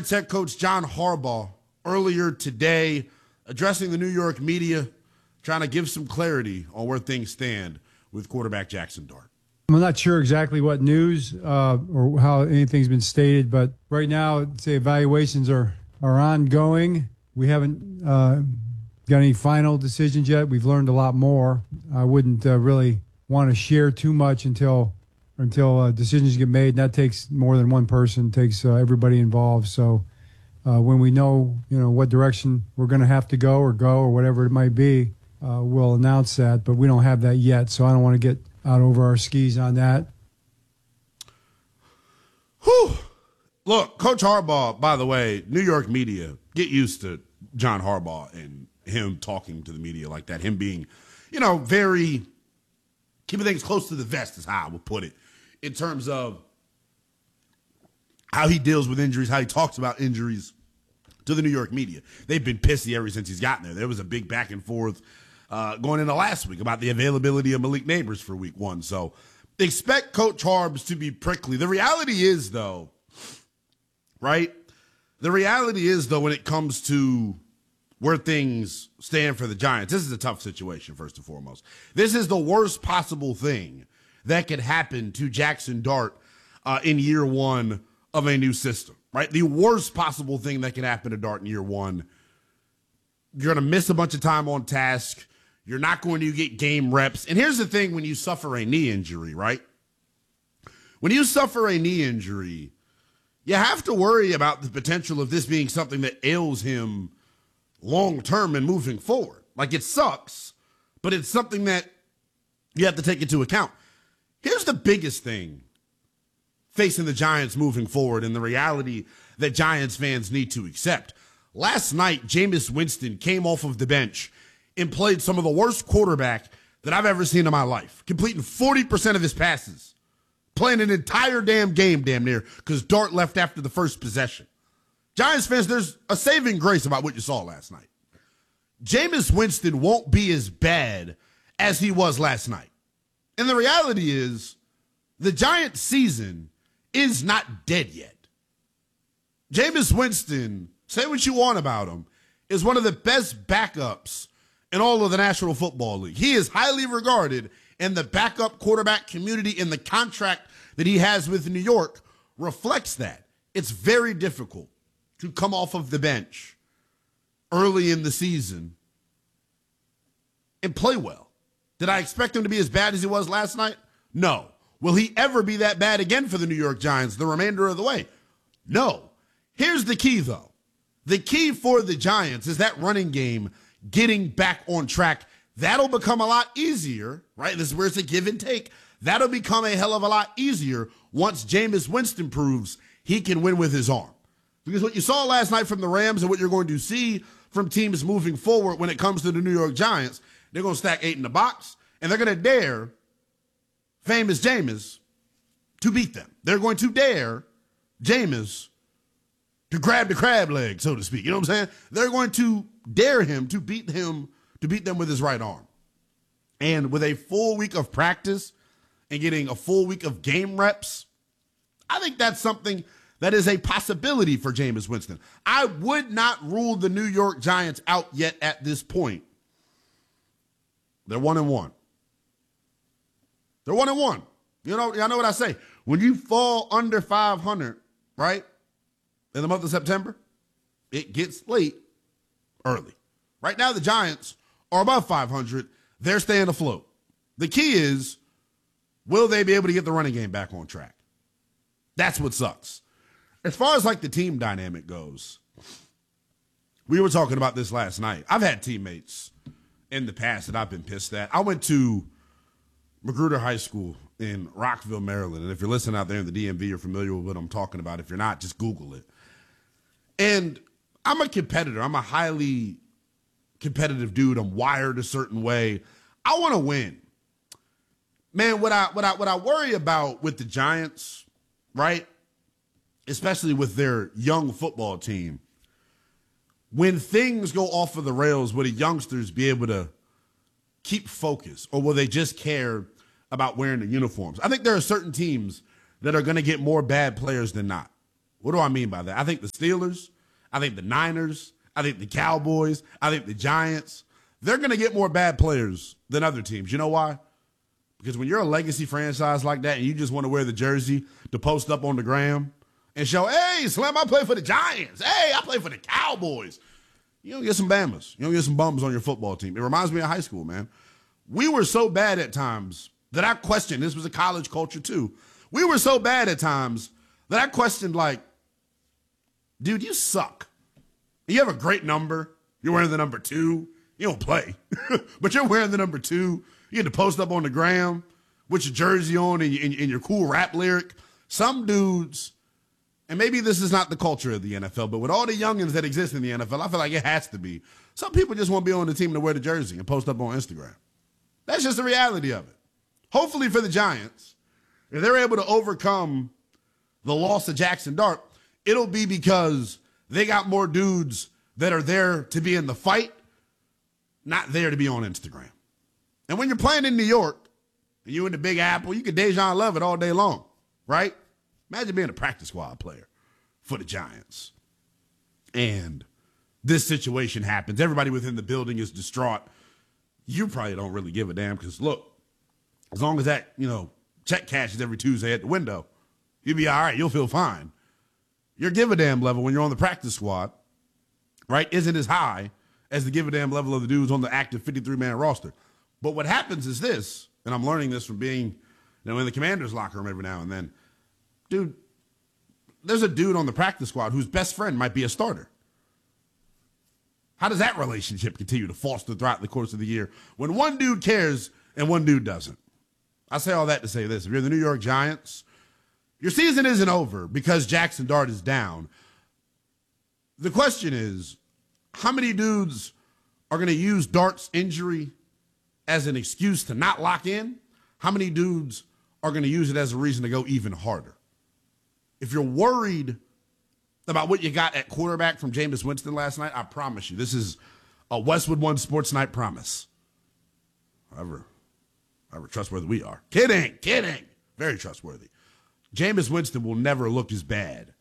Head coach John Harbaugh earlier today addressing the New York media, trying to give some clarity on where things stand with quarterback Jackson Dart. I'm not sure exactly what news or how anything's been stated, but right now, I'd say evaluations are ongoing. We haven't got any final decisions yet. We've learned a lot more. I wouldn't really want to share too much until decisions get made, and that takes more than one person, takes everybody involved. So when we know, what direction we're going to have to go or whatever it might be, we'll announce that, but we don't have that yet, so I don't want to get out over our skis on that. Whew. Look, Coach Harbaugh, by the way, New York media, get used to John Harbaugh and him talking to the media like that, him being, very keeping things close to the vest is how I would put it, in terms of how he deals with injuries, how he talks about injuries to the New York media. They've been pissy ever since he's gotten there. There was a big back and forth going into last week about the availability of Malik Neighbors for week 1. So expect Coach Harbs to be prickly. The reality is, though, right? The reality is, though, when it comes to where things stand for the Giants, this is a tough situation, first and foremost. This is the worst possible thing that could happen to Jackson Dart in year 1 of a new system, right? The worst possible thing that can happen to Dart in year 1. You're going to miss a bunch of time on task. You're not going to get game reps. And here's the thing when you suffer a knee injury, right? When you suffer a knee injury, you have to worry about the potential of this being something that ails him long-term and moving forward. Like, it sucks, but it's something that you have to take into account. Here's the biggest thing facing the Giants moving forward and the reality that Giants fans need to accept. Last night, Jameis Winston came off of the bench and played some of the worst quarterback that I've ever seen in my life, completing 40% of his passes, playing an entire damn game damn near because Dart left after the first possession. Giants fans, there's a saving grace about what you saw last night. Jameis Winston won't be as bad as he was last night. And the reality is, the Giants season is not dead yet. Jameis Winston, say what you want about him, is one of the best backups in all of the National Football League. He is highly regarded in the backup quarterback community, and the contract that he has with New York reflects that. It's very difficult to come off of the bench early in the season and play well. Did I expect him to be as bad as he was last night? No. Will he ever be that bad again for the New York Giants the remainder of the way? No. Here's the key, though. The key for the Giants is that running game getting back on track. That'll become a lot easier, right? This is where it's a give and take. That'll become a hell of a lot easier once Jameis Winston proves he can win with his arm. Because what you saw last night from the Rams and what you're going to see from teams moving forward when it comes to the New York Giants, they're going to stack 8 in the box, and they're going to dare famous Jameis to beat them. They're going to dare Jameis to grab the crab leg, so to speak. You know what I'm saying? They're going to dare him to beat them with his right arm. And with a full week of practice and getting a full week of game reps, I think that's something that is a possibility for Jameis Winston. I would not rule the New York Giants out yet at this point. They're 1-1. They're 1-1. Y'all know what I say. When you fall under 500, right, in the month of September, it gets late early. Right now, the Giants are above 500. They're staying afloat. The key is, will they be able to get the running game back on track? That's what sucks. As far as like the team dynamic goes, we were talking about this last night. I've had teammates in the past that I've been pissed at. I went to Magruder High School in Rockville, Maryland. And if you're listening out there in the DMV, you're familiar with what I'm talking about. If you're not, just Google it. And I'm a competitor. I'm a highly competitive dude. I'm wired a certain way. I want to win. Man, what I worry about with the Giants, right, especially with their young football team, when things go off of the rails, will the youngsters be able to keep focus, or will they just care about wearing the uniforms? I think there are certain teams that are going to get more bad players than not, What do I mean by that? I think the Steelers, I think the Niners, I think the Cowboys, I think the Giants, they're going to get more bad players than other teams. You know why? Because when you're a legacy franchise like that and you just want to wear the jersey to post up on the gram and show, hey, Slim, I play for the Giants. Hey, I play for the Cowboys. You don't get some Bamas. You don't get some bums on your football team. It reminds me of high school, man. We were so bad at times that I questioned, this was a college culture too. We were so bad at times that I questioned, like, dude, you suck. You have a great number. You're wearing the number 2. You don't play, but you're wearing the number 2. You had to post up on the gram with your jersey on and your cool rap lyric. Some dudes, and maybe this is not the culture of the NFL, but with all the youngins that exist in the NFL, I feel like it has to be. Some people just want to be on the team to wear the jersey and post up on Instagram. That's just the reality of it. Hopefully for the Giants, if they're able to overcome the loss of Jackson Dart, it'll be because they got more dudes that are there to be in the fight, not there to be on Instagram. And when you're playing in New York and you're in the Big Apple, you can Dejan Love it all day long, right? Imagine being a practice squad player for the Giants. And this situation happens. Everybody within the building is distraught. You probably don't really give a damn because, look, as long as that, check cashes every Tuesday at the window, you'll be all right. You'll feel fine. Your give a damn level when you're on the practice squad, right, isn't as high as the give a damn level of the dudes on the active 53-man roster. But what happens is this, and I'm learning this from being in the Commanders' locker room every now and then. Dude, there's a dude on the practice squad whose best friend might be a starter. How does that relationship continue to foster throughout the course of the year when one dude cares and one dude doesn't? I say all that to say this. If you're the New York Giants, your season isn't over because Jackson Dart is down. The question is, how many dudes are going to use Dart's injury as an excuse to not lock in? How many dudes are going to use it as a reason to go even harder? If you're worried about what you got at quarterback from Jameis Winston last night, I promise you, this is a Westwood One Sports Night promise. However trustworthy we are. Kidding. Very trustworthy. Jameis Winston will never look as bad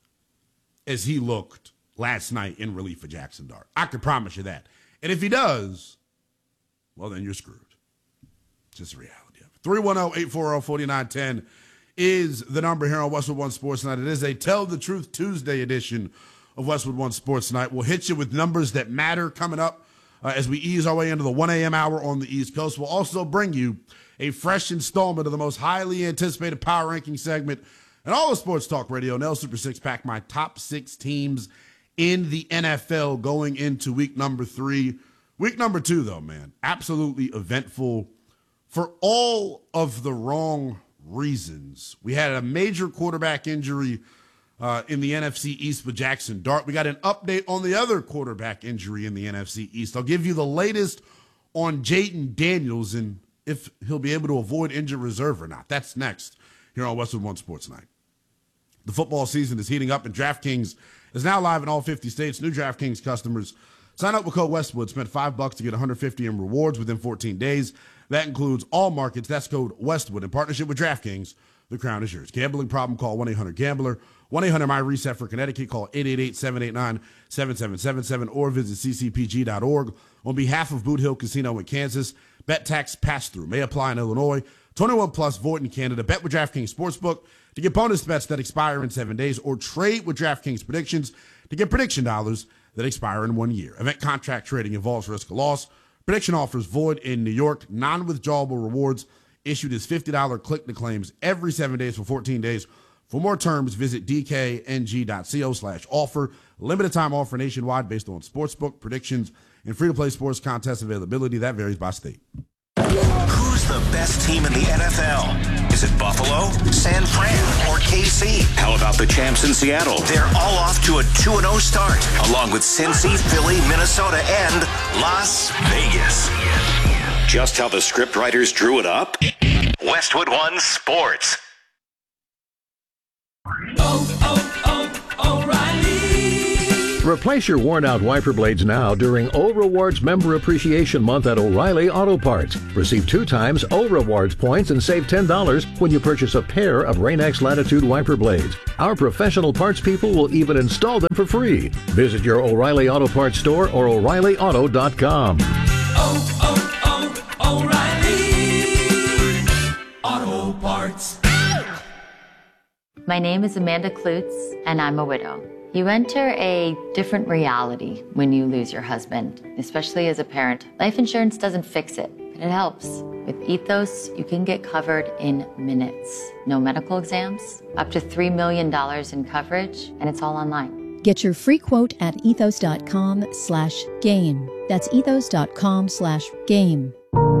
as he looked last night in relief of Jackson Dart. I can promise you that. And if he does, well, then you're screwed. It's just the reality of it. 310-840-4910 is the number here on Westwood One Sports Night. It is a Tell the Truth Tuesday edition of Westwood One Sports Night. We'll hit you with numbers that matter coming up as we ease our way into the 1 a.m. hour on the East Coast. We'll also bring you a fresh installment of the most highly anticipated power ranking segment in all of sports talk radio, Nell Super Six Pack, my top 6 teams in the NFL going into week number 3. Week number 2, though, man, absolutely eventful for all of the wrong reasons. We had a major quarterback injury in the NFC East with Jackson Dart. We got an update on the other quarterback injury in the NFC East. I'll give you the latest on Jayden Daniels and if he'll be able to avoid injured reserve or not. That's next here on Westwood One Sports Night. The football season is heating up, and DraftKings is now live in all 50 states. New DraftKings customers sign up with code Westwood. Spend $5 to get $150 in rewards within 14 days. That includes all markets. That's code Westwood. In partnership with DraftKings, the crown is yours. Gambling problem, call 1-800-GAMBLER. 1-800-MY-RESET for Connecticut. Call 888-789-7777 or visit ccpg.org. On behalf of Boot Hill Casino in Kansas, bet tax pass-through may apply in Illinois. 21 plus, void in Canada. Bet with DraftKings Sportsbook to get bonus bets that expire in 7 days, or trade with DraftKings Predictions to get prediction dollars that expire in 1 year. Event contract trading involves risk of loss. Prediction offers void in New York. Non-withdrawable rewards issued as $50 click-to-claims every 7 days for 14 days. For more terms, visit dkng.co/offer. Limited time offer nationwide based on sportsbook predictions and free-to-play sports contest availability. That varies by state. Who's the best team in the NFL? Is it Buffalo, San Fran, or KC? How about the champs in Seattle? They're all off to a 2-0 start, along with Cincy, Philly, Minnesota, and Las Vegas. Just how the script writers drew it up? Westwood One Sports. O'Reilly. Replace your worn-out wiper blades now during O Rewards Member Appreciation Month at O'Reilly Auto Parts. Receive 2 times O Rewards points and save $10 when you purchase a pair of Rain-X Latitude wiper blades. Our professional parts people will even install them for free. Visit your O'Reilly Auto Parts store or O'ReillyAuto.com. O'Reilly Auto Parts. My name is Amanda Klutz, and I'm a widow. You enter a different reality when you lose your husband, especially as a parent. Life insurance doesn't fix it, but it helps. With Ethos, you can get covered in minutes. No medical exams, up to $3 million in coverage, and it's all online. Get your free quote at ethos.com/game. That's ethos.com/game.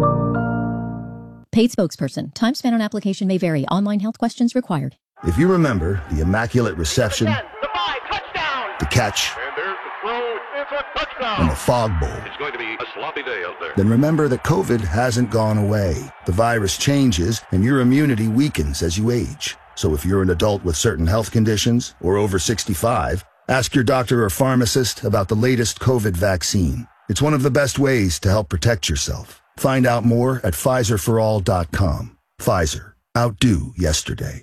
Paid spokesperson. Time spent on application may vary. Online health questions required. If you remember the immaculate reception, the catch, and there's the throw, it's a touchdown, and the fog bowl, it's going to be a sloppy day out there. then remember that COVID hasn't gone away. The virus changes, and your immunity weakens as you age. So if you're an adult with certain health conditions or over 65, ask your doctor or pharmacist about the latest COVID vaccine. It's one of the best ways to help protect yourself. Find out more at PfizerForAll.com. Pfizer. Outdo yesterday.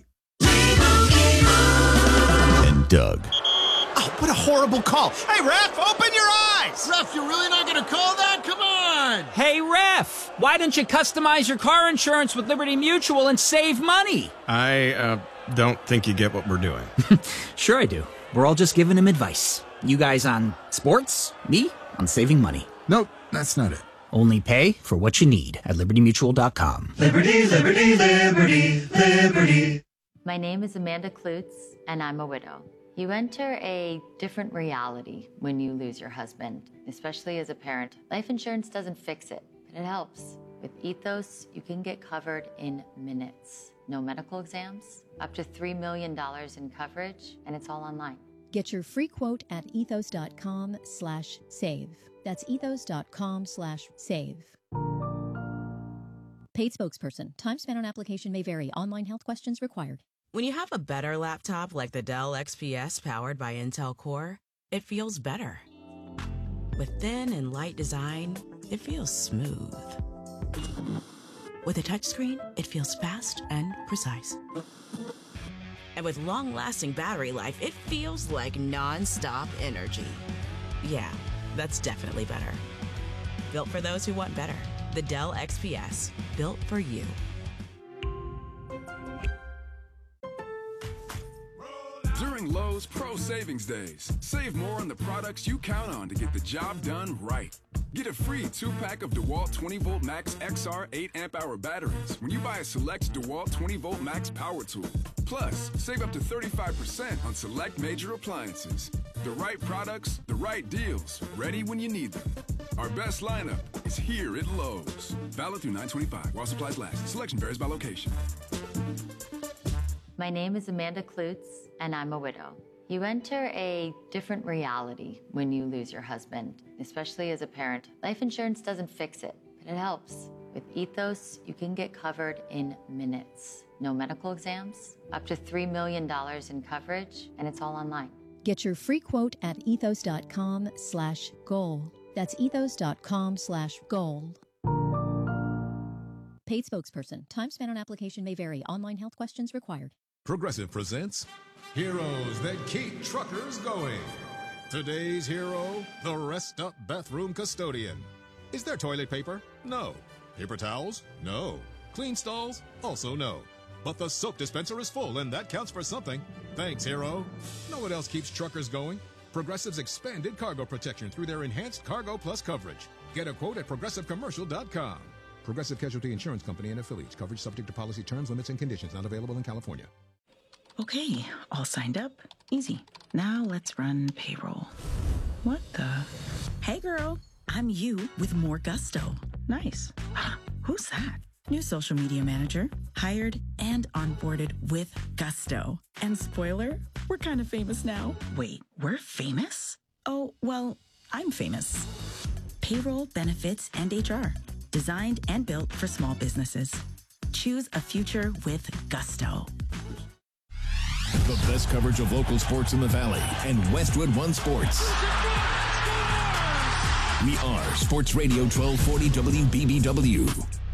And Doug. Oh, what a horrible call. Hey, ref, open your eyes. Ref, you're really not going to call that? Come on. Hey, ref, why don't you customize your car insurance with Liberty Mutual and save money? I don't think you get what we're doing. Sure I do. We're all just giving him advice. You guys on sports, me on saving money. Nope, that's not it. Only pay for what you need at libertymutual.com. Liberty, liberty, liberty, liberty. My name is Amanda Klutz, and I'm a widow. You enter a different reality when you lose your husband, especially as a parent. Life insurance doesn't fix it, but it helps. With Ethos, you can get covered in minutes. No medical exams, up to $3 million in coverage, and it's all online. Get your free quote at ethos.com/save. That's ethos.com/save. Paid spokesperson. Time spent on application may vary. Online health questions required. When you have a better laptop like the Dell XPS powered by Intel Core, it feels better. With thin and light design, it feels smooth. With a touchscreen, it feels fast and precise. And with long-lasting battery life, it feels like non-stop energy. Yeah, that's definitely better. Built for those who want better. The Dell XPS, built for you. During Lowe's Pro Savings Days, save more on the products you count on to get the job done right. Get a free 2-pack of DeWalt 20V Max XR 8-amp-hour batteries when you buy a select DeWalt 20V Max power tool. Plus, save up to 35% on select major appliances. The right products, the right deals, ready when you need them. Our best lineup is here at Lowe's. Valid through 9/25 while supplies last. Selection varies by location. My name is Amanda Klutz, and I'm a widow. You enter a different reality when you lose your husband, especially as a parent. Life insurance doesn't fix it, but it helps. With Ethos, you can get covered in minutes. No medical exams, up to $3 million in coverage, and it's all online. Get your free quote at ethos.com/goal. That's ethos.com/goal. Paid spokesperson. Time spent on application may vary. Online health questions required. Progressive presents Heroes That Keep Truckers Going. Today's hero, the Rest Up Bathroom Custodian. Is there toilet paper? No. Paper towels? No. Clean stalls? Also no. But the soap dispenser is full, and that counts for something. Thanks, hero. Know what else keeps truckers going? Progressive's expanded cargo protection through their enhanced Cargo Plus coverage. Get a quote at progressivecommercial.com. Progressive Casualty Insurance Company and affiliates. Coverage subject to policy terms, limits, and conditions. Not available in California. Okay, all signed up. Easy. Now let's run payroll. What the? Hey girl, I'm you with more gusto. Nice. Who's that? New social media manager. Hired and onboarded with gusto. And spoiler, we're kind of famous now. Wait, we're famous? Oh, well, I'm famous. Payroll, benefits, and HR. Designed and built for small businesses. Choose a future with gusto. The best coverage of local sports in the Valley and Westwood One Sports. We are Sports Radio 1240 WBBW.